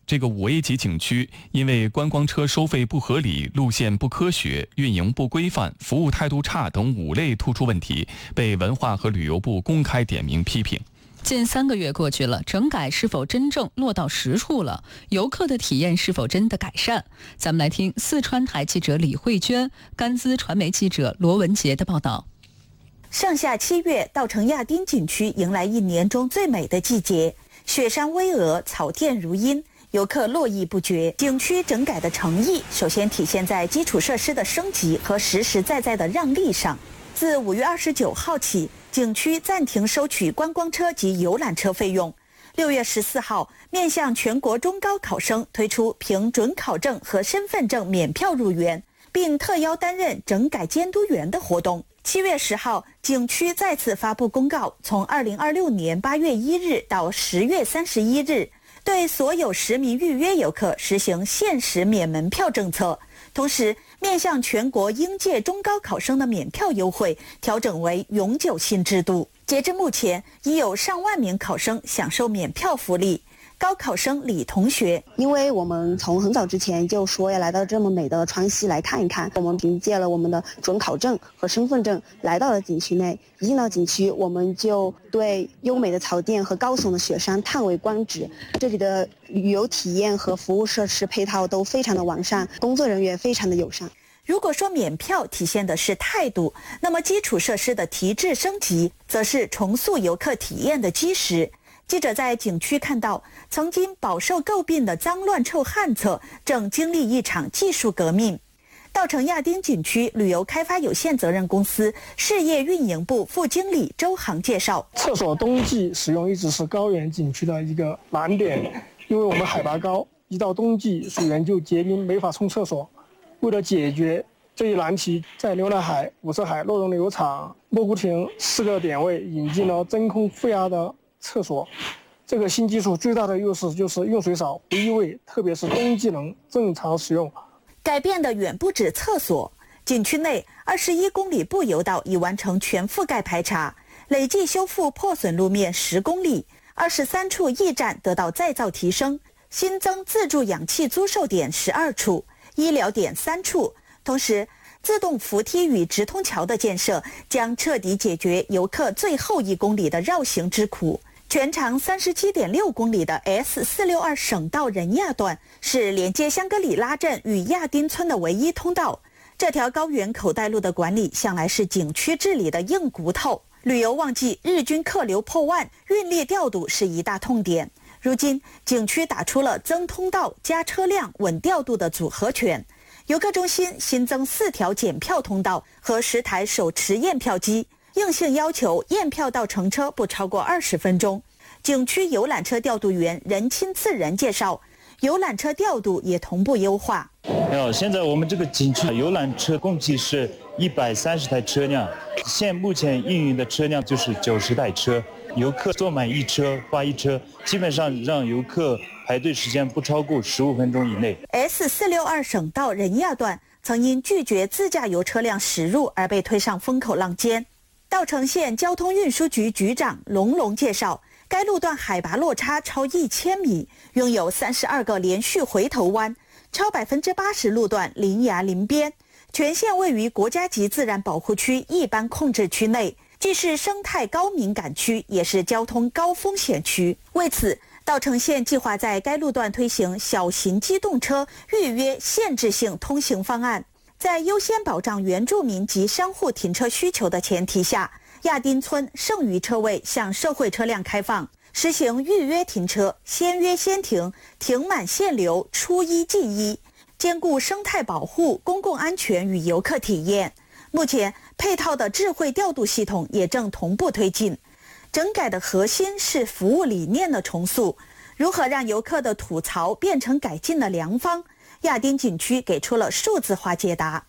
这个5A 级景区因为观光车收费不合理、路线不科学、运营不规范、服务态度差等5类突出问题，被文化和旅游部公开点名批评。 近3个月过去了，整改是否真正落到实处了？游客的体验是否真的改善？咱们来听四川台记者李慧娟、甘孜传媒记者罗文杰的报道。 上下7月，稻城亚丁景区迎来一年中最美的季节，雪山巍峨，草甸如茵，游客络绎不绝。景区整改的诚意，首先体现在基础设施的升级和实实在在的让利上。自5月29号起，景区暂停收取观光车及游览车费用。6月14号，面向全国中高考生推出凭准考证和身份证免票入园，并特邀担任整改监督员的活动。7月10号，景区再次发布公告，从2026年8月1日到10月31日，对所有实名预约游客实行限时免门票政策。同时，面向全国应届中高考生的免票优惠调整为永久性制度。截至目前，已有上万名考生享受免票福利。高考生李同学， 因为我们从很早之前就说要来到这么美的川西来看一看，我们凭借了我们的准考证和身份证来到了景区内。一进到景区，我们就对优美的草甸和高耸的雪山叹为观止。这里的旅游体验和服务设施配套都非常的完善，工作人员非常的友善。 如果说免票体现的是态度，那么基础设施的提质升级则是重塑游客体验的基石。记者在景区看到，曾经饱受诟病的脏乱臭旱厕正经历一场技术革命。稻城亚丁景区旅游开发有限责任公司事业运营部副经理周航介绍， 厕所冬季使用一直是高原景区的一个难点，因为我们海拔高，一到冬季水源就结冰，没法冲厕所。为了解决这一难题，在牛栏海、五色海、洛绒流场、蘑菇亭4个点位引进了真空负压的厕所。这个新技术最大的优势就是用水少不异味，特别是冬季能正常使用。 改变的远不止厕所，景区内21公里步游道已完成全覆盖排查，累计修复破损路面10公里，23处驿站得到再造提升，新增自助氧气租售点12处，医疗点3处。同时，自动扶梯与直通桥的建设将彻底解决游客最后1公里的绕行之苦。全长37.6公里的 S462 省道仁亚段是连接香格里拉镇与亚丁村的唯一通道。这条高原口袋路的管理向来是景区治理的硬骨头。旅游旺季，日均客流破万，运力调度是一大痛点。如今，景区打出了增通道、加车辆、稳调度的组合拳。游客中心新增4条检票通道和10台手持验票机。硬性要求验票到乘车不超过20分钟。景区游览车调度员任亲次仁介绍，游览车调度也同步优化。 现在我们这个景区游览车共计是130台车辆，目前运营的车辆就是90台车，游客坐满一车发一车，基本上让游客排队时间不超过15分钟以内。 S462省道仁亚段曾因拒绝自驾游车辆驶入而被推上风口浪尖。稻城县交通运输局局长龙龙介绍，该路段海拔落差超1000米，拥有32个连续回头弯，超80%路段临崖临边，全县位于国家级自然保护区一般控制区内，既是生态高敏感区，也是交通高风险区。为此，稻城县计划在该路段推行小型机动车预约限制性通行方案。在优先保障原住民及商户停车需求的前提下，亚丁村剩余车位向社会车辆开放，实行预约停车，先约先停，停满限流，出一进一，兼顾生态保护、公共安全与游客体验。目前，配套的智慧调度系统也正同步推进。整改的核心是服务理念的重塑，如何让游客的吐槽变成改进的良方？亚丁景区给出了数字化解答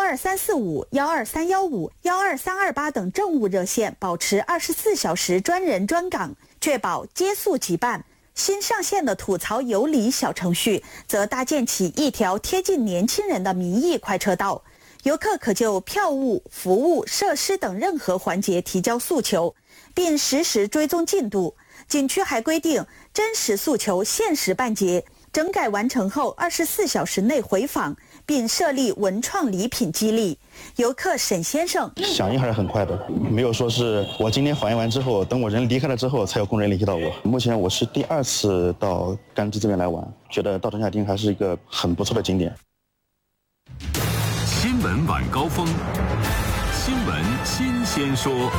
，12345、12315、12328等政务热线保持24小时专人专岗，确保接速即办。新上线的吐槽有理小程序则搭建起一条贴近年轻人的民意快车道，游客可就票务、服务、设施等任何环节提交诉求，并实时追踪进度。景区还规定真实诉求限时办结， 整改完成后24小时内回访，并设立文创礼品激励。游客沈先生响应还是很快的，没有说是我今天反映完之后，等我人离开了之后才有工人联系到我。目前我是第2次到甘孜这边来玩，觉得稻城亚丁还是一个很不错的景点。 新闻晚高峰，新闻新鲜说。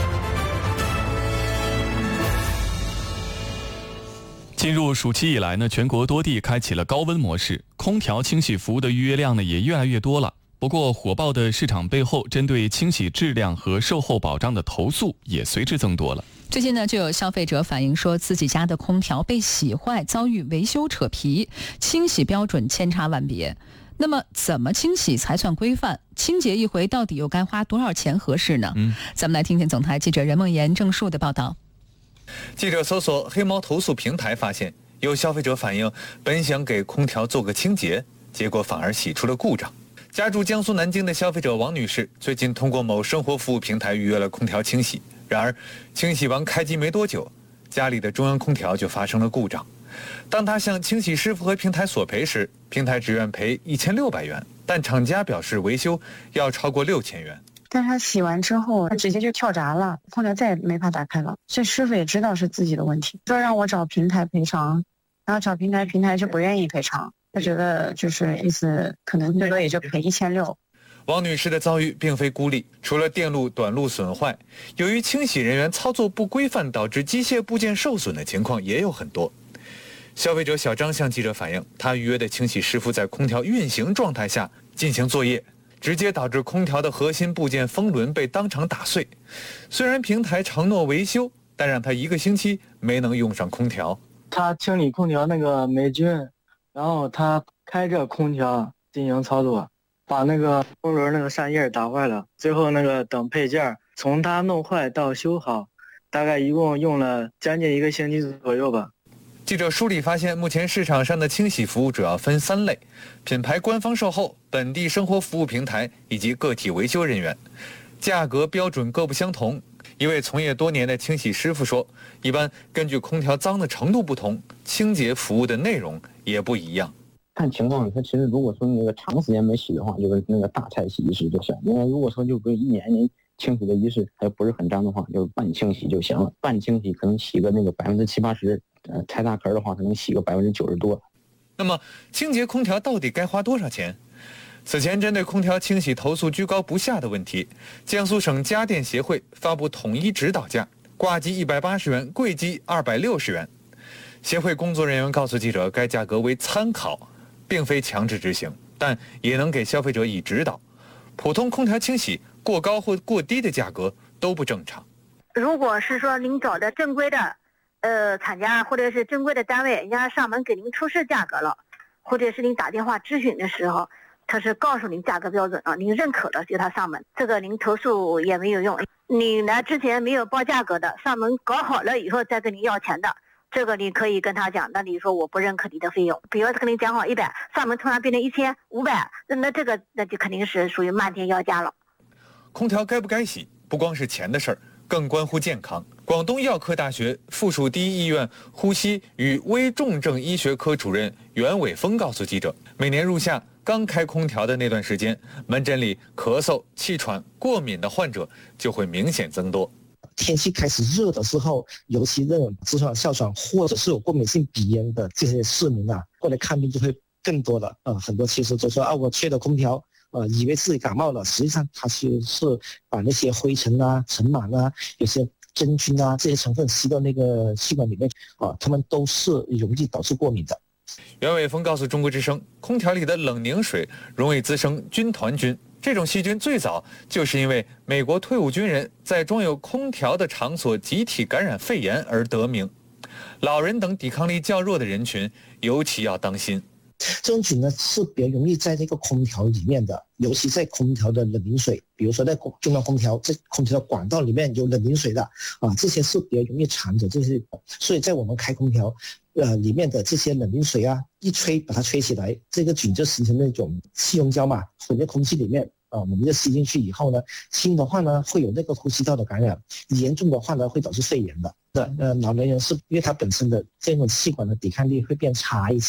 进入暑期以来呢，全国多地开启了高温模式，空调清洗服务的预约量呢也越来越多了。不过火爆的市场背后，针对清洗质量和售后保障的投诉也随之增多了。 最近呢，就有消费者反映说，自己家的空调被洗坏，遭遇维修扯皮，清洗标准千差万别。那么怎么清洗才算规范？清洁一回到底又该花多少钱合适呢？咱们来听听总台记者任梦妍、郑树的报道。 记者搜索黑猫投诉平台，发现有消费者反映，本想给空调做个清洁，结果反而洗出了故障。家住江苏南京的消费者王女士最近通过某生活服务平台预约了空调清洗，然而清洗完开机没多久，家里的中央空调就发生了故障。当她向清洗师傅和平台索赔时，平台只愿赔1600元，但厂家表示维修要超过6000元。 但他洗完之后，他直接就跳闸了，空调再也没法打开了。所以师傅也知道是自己的问题，说让我找平台赔偿，然后找平台就不愿意赔偿，他觉得就是意思可能最多也就赔1600。 王女士的遭遇并非孤立，除了电路短路损坏，由于清洗人员操作不规范导致机械部件受损的情况也有很多。消费者小张向记者反映，他预约的清洗师傅在空调运行状态下进行作业，直接导致空调的核心部件风轮被当场打碎。虽然平台承诺维修，但让他1个星期没能用上空调。 他清理空调那个霉菌，然后他开着空调进行操作，把那个风轮那个扇叶打坏了。最后那个等配件从他弄坏到修好，大概一共用了将近1个星期左右吧。 记者梳理发现，目前市场上的清洗服务主要分3类：品牌官方售后、本地生活服务平台以及个体维修人员，价格标准各不相同。一位从业多年的清洗师傅说，一般根据空调脏的程度不同，清洁服务的内容也不一样。 看情况，它其实如果说那个长时间没洗的话，就是那个大菜洗一次就行。因为如果说就不是1年清洗的仪式还不是很脏的话，就半清洗就行了。半清洗可能洗个那个70-80%，拆大壳的话可能洗个90%多。 那么清洁空调到底该花多少钱？此前针对空调清洗投诉居高不下的问题，江苏省家电协会发布统一指导价，挂机180元，柜机260元。协会工作人员告诉记者，该价格为参考，并非强制执行，但也能给消费者以指导。普通空调清洗过高或过低的价格都不正常。 如果是说您找的正规的厂家或者是正规的单位，人家上门给您出示价格了，或者是您打电话咨询的时候，他是告诉您价格标准了，您认可了就他上门，这个您投诉也没有用。你来之前没有报价格的，上门搞好了以后再跟你要钱的，这个你可以跟他讲，那你说我不认可你的费用，比如说跟你讲好100，上门突然变成1500，那这个那就肯定是属于漫天要价了。 空调该不该洗，不光是钱的事儿，更关乎健康。广东药科大学附属第一医院呼吸与危重症医学科主任袁伟峰告诉记者，每年入夏刚开空调的那段时间，门诊里咳嗽、气喘、过敏的患者就会明显增多。 天气开始热的时候，尤其那种痔疮、哮喘或者是有过敏性鼻炎的这些市民啊，过来看病就会更多了。很多其实就说我吹了空调，以为自己感冒了，实际上它其实是把那些灰尘啊、尘螨啊、有些真菌啊这些成分吸到那个气管里面它们都是容易导致过敏的。 袁伟峰告诉中国之声，空调里的冷凝水容易滋生军团菌，这种细菌最早就是因为美国退伍军人在装有空调的场所集体感染肺炎而得名。老人等抵抗力较弱的人群尤其要当心。 这种菌呢是比较容易在这个空调里面的，尤其在空调的冷凝水，比如说在中央空调，在空调的管道里面有冷凝水的这些是比较容易藏着这些，所以在我们开空调里面的这些冷凝水啊，一吹把它吹起来，这个菌就形成那种气溶胶嘛，混在空气里面我们就吸进去以后呢，轻的话呢会有那个呼吸道的感染，严重的话呢会导致肺炎的。老年人是因为他本身的这种气管的抵抗力会变差一些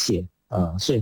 所以